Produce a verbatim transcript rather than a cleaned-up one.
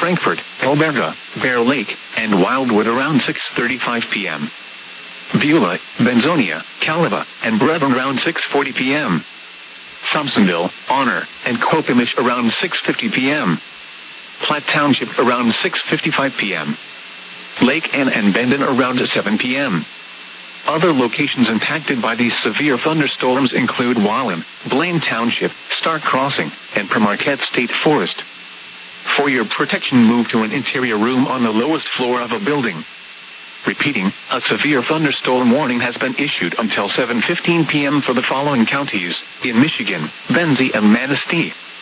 Frankfort, Alberta, Bear Lake, and Wildwood around six thirty-five p m Beulah, Benzonia, Caliva, and Brevard around six forty p m Thompsonville, Honor, and Copemish around six fifty p m Platte Township around six fifty-five p m Lake Ann and Bandon around seven p m Other locations impacted by these severe thunderstorms include Wallen, Blaine Township, Stark Crossing, and Premarquette State Forest. For your protection, move to an interior room on the lowest floor of a building. Repeating, a severe thunderstorm warning has been issued until seven fifteen p m for the following counties: in Michigan, Benzie and Manistee.